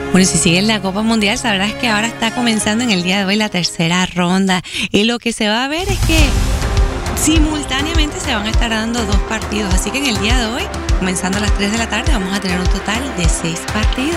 Bueno, si sigue en la Copa Mundial, sabrás que ahora está comenzando en el día de hoy la tercera ronda. Y lo que se va a ver es que simultáneamente se van a estar dando 2 partidos. Así que en el día de hoy, comenzando a las 3 de la tarde, vamos a tener un total de 6 partidos.